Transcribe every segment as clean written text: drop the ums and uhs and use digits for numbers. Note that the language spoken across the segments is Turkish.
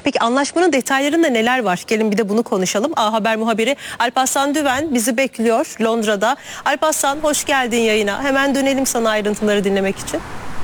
Peki anlaşmanın detaylarında neler var? Gelin bir de bunu konuşalım. A Haber muhabiri Alparslan Düven bizi bekliyor Londra'da. Alparslan, hoş geldin yayına. Hemen dönelim sana ayrıntıları dinlemek için.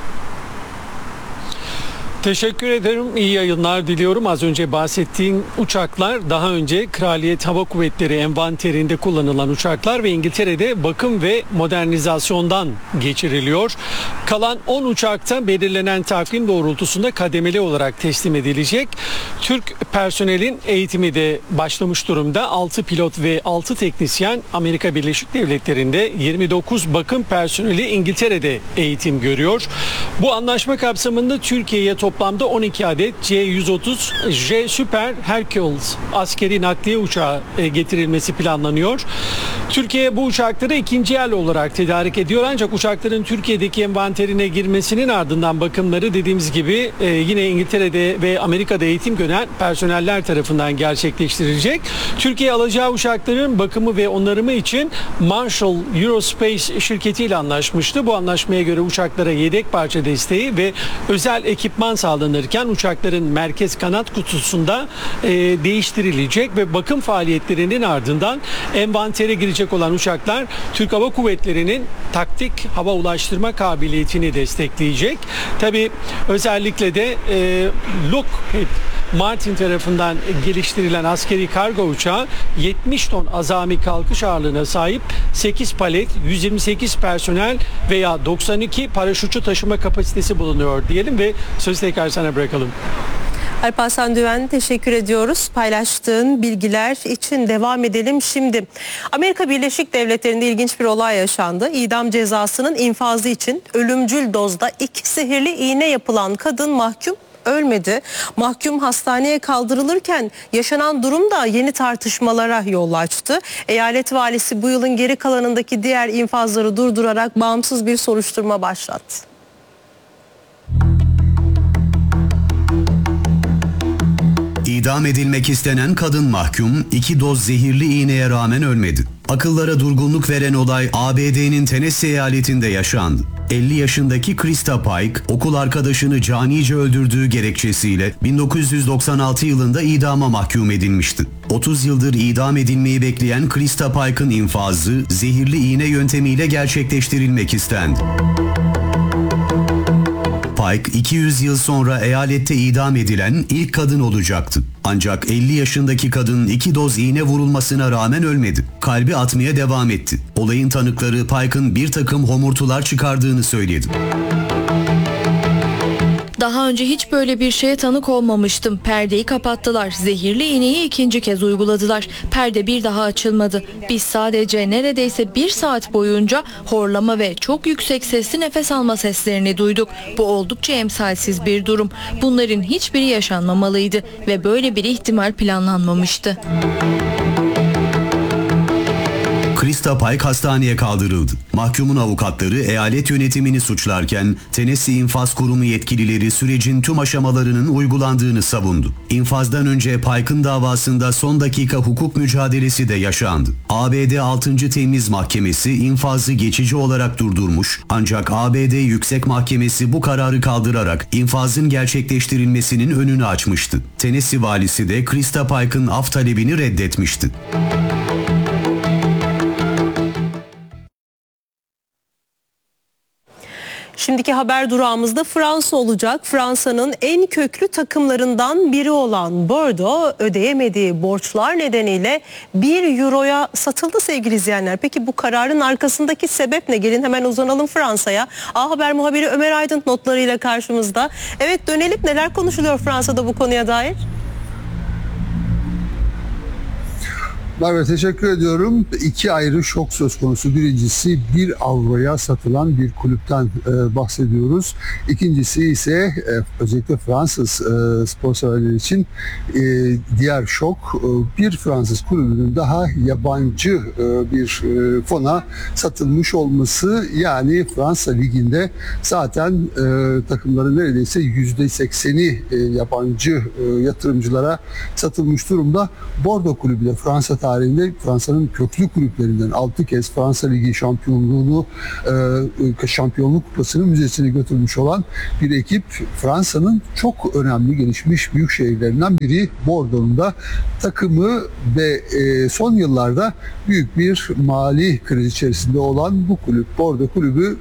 Teşekkür ederim. İyi yayınlar diliyorum. Az önce bahsettiğim uçaklar daha önce Kraliyet Hava Kuvvetleri envanterinde kullanılan uçaklar ve İngiltere'de bakım ve modernizasyondan geçiriliyor. Kalan 10 uçakta belirlenen takvim doğrultusunda kademeli olarak teslim edilecek. Türk personelin eğitimi de başlamış durumda. 6 pilot ve 6 teknisyen Amerika Birleşik Devletleri'nde, 29 bakım personeli İngiltere'de eğitim görüyor. Bu anlaşma kapsamında Türkiye'ye toplamda 12 adet C-130 J Super Hercules askeri nakliye uçağı getirilmesi planlanıyor. Türkiye bu uçakları ikinci el olarak tedarik ediyor, ancak uçakların Türkiye'deki envanterine girmesinin ardından bakımları dediğimiz gibi yine İngiltere'de ve Amerika'da eğitim gören personeller tarafından gerçekleştirilecek. Türkiye alacağı uçakların bakımı ve onarımı için Marshall Aerospace şirketiyle anlaşmıştı. Bu anlaşmaya göre uçaklara yedek parça desteği ve özel ekipman sağlanırken uçakların merkez kanat kutusunda değiştirilecek ve bakım faaliyetlerinin ardından envantere girecek olan uçaklar Türk Hava Kuvvetleri'nin taktik hava ulaştırma kabiliyetini destekleyecek. Tabii özellikle de Lockheed Martin tarafından geliştirilen askeri kargo uçağı 70 ton azami kalkış ağırlığına sahip, 8 palet, 128 personel veya 92 paraşütçü taşıma kapasitesi bulunuyor diyelim ve sözü tekrar sana bırakalım. Alparslan Düven, teşekkür ediyoruz paylaştığın bilgiler için. Devam edelim şimdi. Amerika Birleşik Devletleri'nde ilginç bir olay yaşandı. İdam cezasının infazı için ölümcül dozda 2 sihirli iğne yapılan kadın mahkum ölmedi. Mahkum hastaneye kaldırılırken yaşanan durum da yeni tartışmalara yol açtı. Eyalet valisi bu yılın geri kalanındaki diğer infazları durdurarak bağımsız bir soruşturma başlattı. İdam edilmek istenen kadın mahkum 2 doz zehirli iğneye rağmen ölmedi. Akıllara durgunluk veren olay ABD'nin Tennessee eyaletinde yaşandı. 50 yaşındaki Krista Pike, okul arkadaşını canice öldürdüğü gerekçesiyle 1996 yılında idama mahkum edilmişti. 30 yıldır idam edilmeyi bekleyen Krista Pike'ın infazı zehirli iğne yöntemiyle gerçekleştirilmek istendi. Pike, 200 yıl sonra eyalette idam edilen ilk kadın olacaktı. Ancak 50 yaşındaki kadın 2 doz iğne vurulmasına rağmen ölmedi. Kalbi atmaya devam etti. Olayın tanıkları Pike'ın bir takım homurtular çıkardığını söyledi. Daha önce hiç böyle bir şeye tanık olmamıştım. Perdeyi kapattılar. Zehirli iğneyi ikinci kez uyguladılar. Perde bir daha açılmadı. Biz sadece neredeyse 1 saat boyunca horlama ve çok yüksek sesli nefes alma seslerini duyduk. Bu oldukça emsalsiz bir durum. Bunların hiçbiri yaşanmamalıydı ve böyle bir ihtimal planlanmamıştı. Krista Pike hastaneye kaldırıldı. Mahkumun avukatları eyalet yönetimini suçlarken Tennessee İnfaz Kurumu yetkilileri sürecin tüm aşamalarının uygulandığını savundu. İnfazdan önce Pike'ın davasında son dakika hukuk mücadelesi de yaşandı. ABD 6. Temiz Mahkemesi infazı geçici olarak durdurmuş, ancak ABD Yüksek Mahkemesi bu kararı kaldırarak infazın gerçekleştirilmesinin önünü açmıştı. Tennessee valisi de Krista Pike'ın af talebini reddetmişti. Şimdiki haber durağımızda Fransa olacak. Fransa'nın en köklü takımlarından biri olan Bordeaux ödeyemediği borçlar nedeniyle 1 euroya satıldı sevgili izleyenler. Peki bu kararın arkasındaki sebep ne? Gelin hemen uzanalım Fransa'ya. A Haber muhabiri Ömer Aydın notlarıyla karşımızda. Evet, dönelim, neler konuşuluyor Fransa'da bu konuya dair? Evet, teşekkür ediyorum. 2 ayrı şok söz konusu. Birincisi 1 avroya satılan bir kulüpten bahsediyoruz. İkincisi ise özellikle Fransız spor severler için diğer şok, bir Fransız kulübünün daha yabancı bir fona satılmış olması. Yani Fransa Ligi'nde zaten takımların neredeyse %80'i yabancı yatırımcılara satılmış durumda. Bordeaux kulübü de Fransa tarihinde Fransa'nın köklü kulüplerinden 6 kez Fransa Ligi şampiyonluğunu, şampiyonluk kupasını müzesine götürmüş olan bir ekip. Fransa'nın çok önemli gelişmiş büyük şehirlerinden biri Bordeaux'un da takımı ve son yıllarda büyük bir mali kriz içerisinde olan bu kulüp, Bordeaux kulübü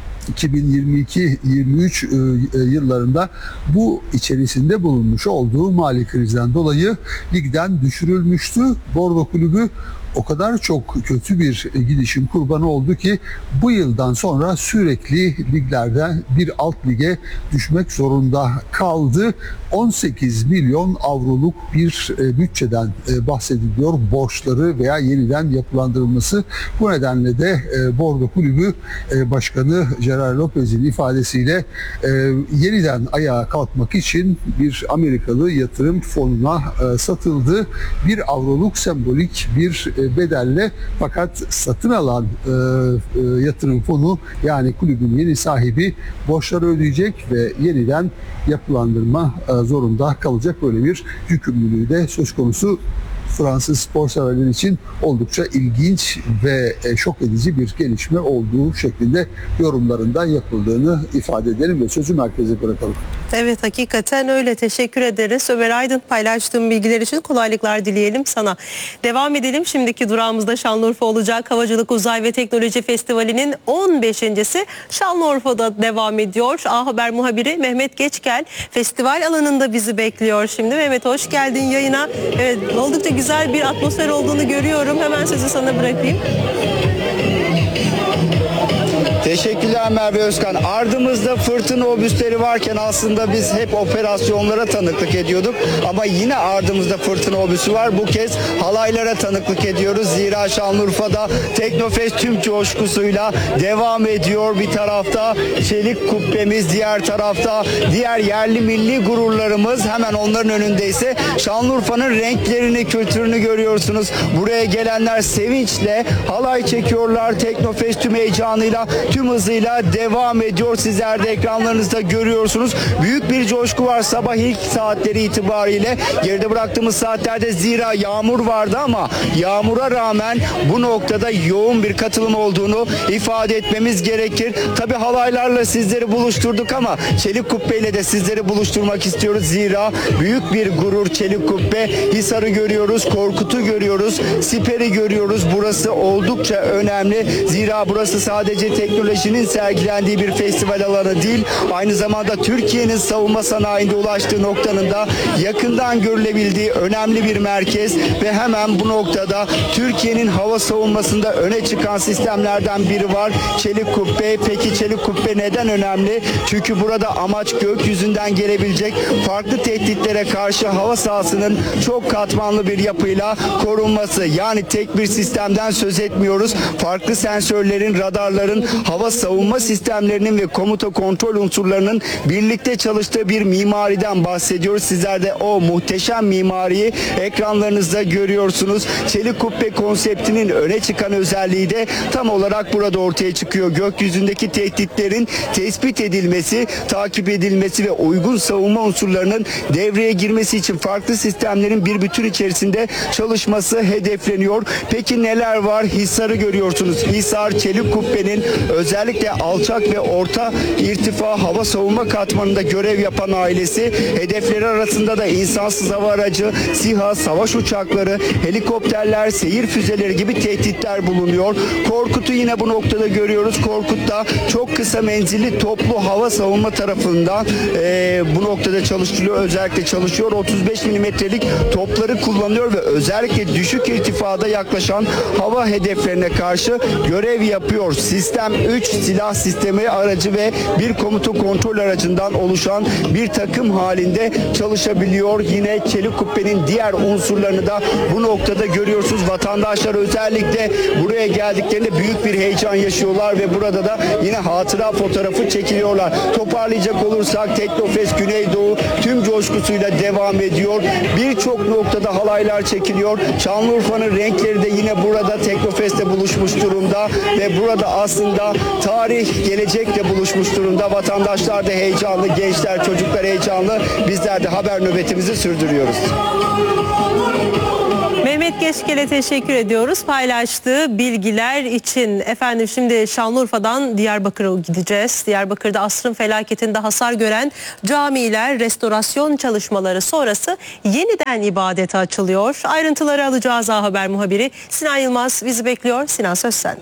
2022-23 yıllarında bu içerisinde bulunmuş olduğu mali krizden dolayı ligden düşürülmüştü. Bordeaux kulübü o kadar çok kötü bir gidişin kurbanı oldu ki bu yıldan sonra sürekli liglerden bir alt lige düşmek zorunda kaldı. 18 milyon avroluk bir bütçeden bahsediliyor. Borçları veya yeniden yapılandırılması. Bu nedenle de Bordeaux Kulübü Başkanı Gerard Lopez'in ifadesiyle yeniden ayağa kalkmak için bir Amerikalı yatırım fonuna satıldı. 1 avroluk sembolik bir bedelle, fakat satın alan yatırım fonu, yani kulübün yeni sahibi borçları ödeyecek ve yeniden yapılandırma zorunda kalacak. Böyle bir yükümlülüğü de söz konusu. Fransız spor severler için oldukça ilginç ve şok edici bir gelişme olduğu şeklinde yorumlarından yapıldığını ifade edelim ve sözü merkeze bırakalım. Evet, hakikaten öyle. Teşekkür ederiz. Ömer Aydın, paylaştığım bilgiler için kolaylıklar dileyelim sana. Devam edelim. Şimdiki durağımızda Şanlıurfa olacak. Havacılık Uzay ve Teknoloji Festivali'nin 15.si Şanlıurfa'da devam ediyor. A Haber muhabiri Mehmet Geçgel festival alanında bizi bekliyor şimdi. Mehmet, hoş geldin yayına. Evet, oldukça güzel bir atmosfer olduğunu görüyorum. Hemen sözü sana bırakayım. Teşekkürler Merve Özkan. Ardımızda fırtına obüsleri varken aslında biz hep operasyonlara tanıklık ediyorduk. Ama yine ardımızda fırtına obüsü var. Bu kez halaylara tanıklık ediyoruz. Zira Şanlıurfa'da Teknofest tüm coşkusuyla devam ediyor. Bir tarafta çelik kubbemiz, diğer tarafta diğer yerli milli gururlarımız. Hemen onların önünde ise Şanlıurfa'nın renklerini, kültürünü görüyorsunuz. Buraya gelenler sevinçle halay çekiyorlar. Teknofest tüm heyecanıyla, tüm hızıyla devam ediyor. Sizler de ekranlarınızda görüyorsunuz. Büyük bir coşku var sabah ilk saatleri itibariyle. Geride bıraktığımız saatlerde zira yağmur vardı ama yağmura rağmen bu noktada yoğun bir katılım olduğunu ifade etmemiz gerekir. Tabii halaylarla sizleri buluşturduk ama çelik kubbeyle de sizleri buluşturmak istiyoruz. Zira büyük bir gurur çelik kubbe. Hisar'ı görüyoruz, Korkut'u görüyoruz, Siper'i görüyoruz. Burası oldukça önemli. Zira burası sadece teknolojinin sergilendiği bir festival alanı değil, aynı zamanda Türkiye'nin savunma sanayinde ulaştığı noktanın da yakından görülebildiği önemli bir merkez ve hemen bu noktada Türkiye'nin hava savunmasında öne çıkan sistemlerden biri var. Çelik kubbe. Peki çelik kubbe neden önemli? Çünkü burada amaç gökyüzünden gelebilecek farklı tehditlere karşı hava sahasının çok katmanlı bir yapıyla korunması. Yani tek bir sistemden söz etmiyoruz. Farklı sensörlerin, radarların, hava savunma sistemlerinin ve komuta kontrol unsurlarının birlikte çalıştığı bir mimariden bahsediyoruz. Sizler de o muhteşem mimariyi ekranlarınızda görüyorsunuz. Çelik kubbe konseptinin öne çıkan özelliği de tam olarak burada ortaya çıkıyor. Gökyüzündeki tehditlerin tespit edilmesi, takip edilmesi ve uygun savunma unsurlarının devreye girmesi için farklı sistemlerin bir bütün içerisinde çalışması hedefleniyor. Peki neler var? Hisar'ı görüyorsunuz. Hisar, çelik kubbenin özellikle alçak ve orta irtifa hava savunma katmanında görev yapan ailesi. Hedefleri arasında da insansız hava aracı, SİHA, savaş uçakları, helikopterler, seyir füzeleri gibi tehditler bulunuyor. Korkut'u yine bu noktada görüyoruz. Korkut'ta çok kısa menzilli toplu hava savunma tarafından bu noktada çalıştırılıyor. Özellikle çalışıyor. 35 milimetrelik topları kullanıyor ve özellikle düşük irtifada yaklaşan hava hedeflerine karşı görev yapıyor. Sistem 3 silah sistemi aracı ve bir komuta kontrol aracından oluşan bir takım halinde çalışabiliyor. Yine çelik kubbenin diğer unsurlarını da bu noktada görüyorsunuz. Vatandaşlar özellikle buraya geldiklerinde büyük bir heyecan yaşıyorlar ve burada da yine hatıra fotoğrafı çekiliyorlar. Toparlayacak olursak Teknofest Güneydoğu tüm coşkusuyla devam ediyor. Birçok noktada halaylar çekiliyor. Şanlıurfa'nın renkleri de yine burada Teknofest'te buluşmuş durumda ve burada aslında tarih, gelecekle buluşmuş durumda. Vatandaşlar da heyecanlı, gençler, çocuklar heyecanlı. Bizler de haber nöbetimizi sürdürüyoruz. Mehmet Geçkel'e teşekkür ediyoruz paylaştığı bilgiler için. Efendim şimdi Şanlıurfa'dan Diyarbakır'a gideceğiz. Diyarbakır'da asrın felaketinde hasar gören camiler restorasyon çalışmaları sonrası yeniden ibadete açılıyor. Ayrıntıları alacağız. A Haber muhabiri Sinan Yılmaz bizi bekliyor. Sinan, söz sende.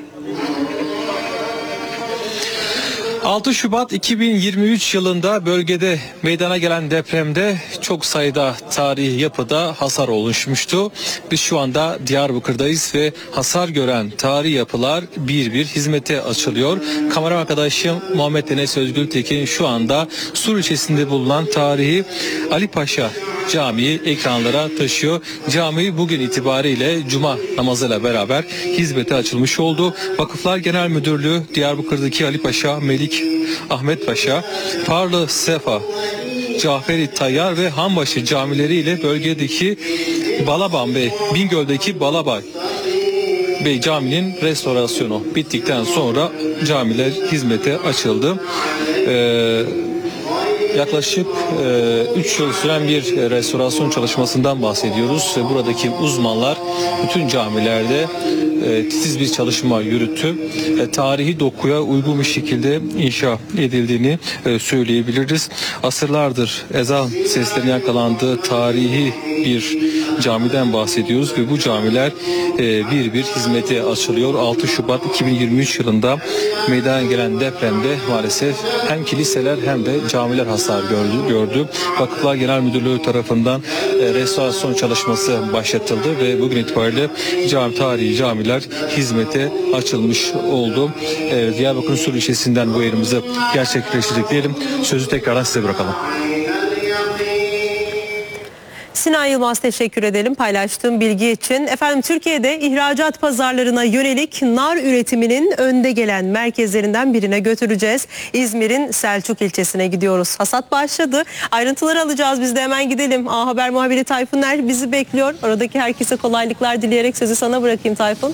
6 Şubat 2023 yılında bölgede meydana gelen depremde çok sayıda tarihi yapıda hasar oluşmuştu. Biz şu anda Diyarbakır'dayız ve hasar gören tarihi yapılar bir bir hizmete açılıyor. Kamera arkadaşım Muhammed Enes Özgültekin şu anda Sur ilçesinde bulunan tarihi Ali Paşa Camii ekranlara taşıyor. Cami bugün itibariyle Cuma namazıyla beraber hizmete açılmış oldu. Vakıflar Genel Müdürlüğü Diyarbakır'daki Ali Paşa, Melik Ahmet Paşa, Parlı Sefa, Caferi Tayyar ve Hanbaşı camileriyle bölgedeki Balaban Bey, Bingöl'deki Balabay Bey Camii'nin restorasyonu bittikten sonra camiler hizmete açıldı. Yaklaşık 3 yıl süren bir restorasyon çalışmasından bahsediyoruz. Buradaki uzmanlar bütün camilerde titiz bir çalışma yürüttü. Tarihi dokuya uygun bir şekilde inşa edildiğini söyleyebiliriz. Asırlardır ezan seslerinin yakalandığı tarihi bir camiden bahsediyoruz ve bu camiler bir bir hizmete açılıyor. 6 Şubat 2023 yılında meydana gelen depremde maalesef hem kiliseler hem de camiler hasar gördü. Vakıflar Genel Müdürlüğü tarafından restorasyon çalışması başlatıldı ve bugün itibariyle tarihi camiler hizmete açılmış oldu. Diyarbakır Sur ilçesinden bu yerimizi gerçekleştirdik diyelim. Sözü tekrardan size bırakalım. Sinan Yılmaz, teşekkür edelim paylaştığım bilgi için. Efendim Türkiye'de ihracat pazarlarına yönelik nar üretiminin önde gelen merkezlerinden birine götüreceğiz. İzmir'in Selçuk ilçesine gidiyoruz. Hasat başladı. Ayrıntıları alacağız, biz de hemen gidelim. A Haber muhabiri Tayfun Er bizi bekliyor. Oradaki herkese kolaylıklar dileyerek sözü sana bırakayım Tayfun.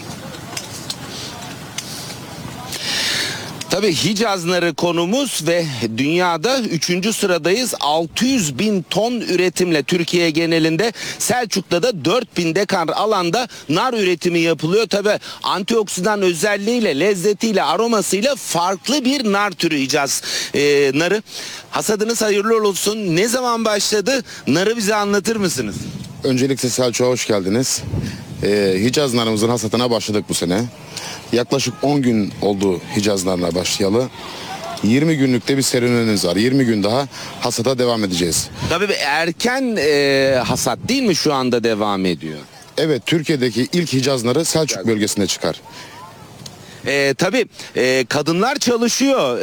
Tabii Hicaz narı konumuz ve dünyada 3. sıradayız. 600 bin ton üretimle Türkiye genelinde, Selçuk'ta da 4000 dekar alanda nar üretimi yapılıyor. Tabii antioksidan özelliğiyle, lezzetiyle, aromasıyla farklı bir nar türü Hicaz narı. Hasadınız hayırlı olsun. Ne zaman başladı? Narı bize anlatır mısınız? Öncelikle Selçuk'a hoş geldiniz. Hicaz narımızın hasatına başladık bu sene. Yaklaşık 10 gün oldu Hicaz narına başlayalı. 20 günlükte bir serüvenimiz var. 20 gün daha hasata devam edeceğiz. Tabii erken hasat değil mi şu anda devam ediyor? Evet, Türkiye'deki ilk Hicaz narı Selçuk bölgesinde çıkar. Tabii kadınlar çalışıyor.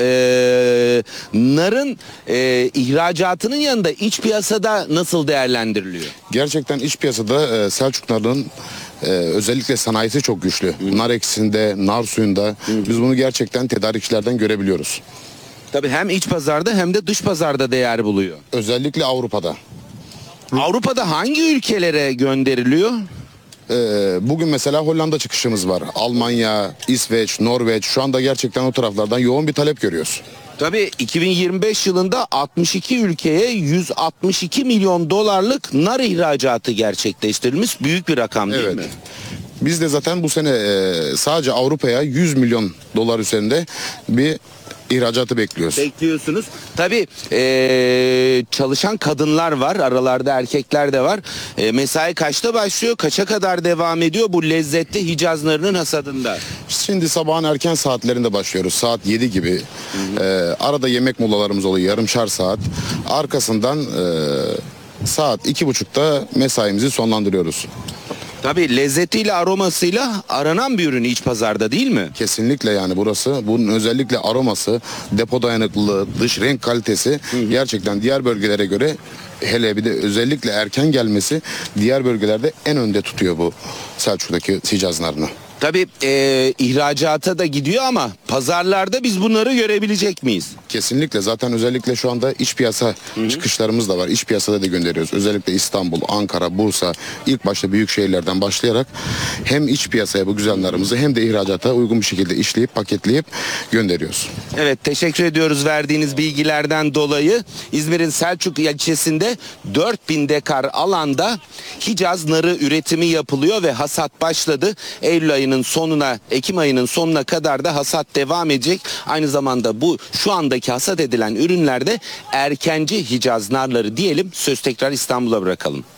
Narın ihracatının yanında iç piyasada nasıl değerlendiriliyor? Gerçekten iç piyasada Selçuk narının özellikle sanayisi çok güçlü. Nar ekşisinde, nar suyunda biz bunu gerçekten tedarikçilerden görebiliyoruz. Tabii hem iç pazarda hem de dış pazarda değer buluyor. Özellikle Avrupa'da. Avrupa'da hangi ülkelere gönderiliyor? Bugün mesela Hollanda çıkışımız var. Almanya, İsveç, Norveç, şu anda gerçekten o taraflardan yoğun bir talep görüyoruz. Tabii 2025 yılında 62 ülkeye 162 milyon dolarlık nar ihracatı gerçekleştirilmiş, büyük bir rakam değil mi? Biz de zaten bu sene sadece Avrupa'ya 100 milyon dolar üzerinde bir ihracatı bekliyoruz. Bekliyorsunuz. Tabii çalışan kadınlar var. Aralarda erkekler de var. Mesai kaçta başlıyor? Kaça kadar devam ediyor bu lezzetli Hicaz narının hasadında? Şimdi sabahın erken saatlerinde başlıyoruz. Saat 7 gibi. Arada yemek molalarımız oluyor. Yarımşar saat. Arkasından saat 2.30'da mesaimizi sonlandırıyoruz. Tabii lezzetiyle, aromasıyla aranan bir ürün iç pazarda değil mi? Kesinlikle, yani burası. Bunun özellikle aroması, depo dayanıklılığı, dış renk kalitesi gerçekten diğer bölgelere göre, hele bir de özellikle erken gelmesi diğer bölgelerde en önde tutuyor bu Selçuk'taki Hicaz narını. Tabii ihracata da gidiyor ama pazarlarda biz bunları görebilecek miyiz? Kesinlikle, zaten özellikle şu anda iç piyasa çıkışlarımız da var. İç piyasada da gönderiyoruz. Özellikle İstanbul, Ankara, Bursa, ilk başta büyük şehirlerden başlayarak hem iç piyasaya bu güzel narımızı hem de ihracata uygun bir şekilde işleyip paketleyip gönderiyoruz. Evet, teşekkür ediyoruz verdiğiniz bilgilerden dolayı. İzmir'in Selçuk ilçesinde 4000 dekar alanda Hicaz narı üretimi yapılıyor ve hasat başladı. Eylül ayının sonuna, Ekim ayının sonuna kadar da hasat devam edecek. Aynı zamanda bu şu andaki hasat edilen ürünlerde erkenci Hicaz narları diyelim. Söz tekrar İstanbul'a bırakalım.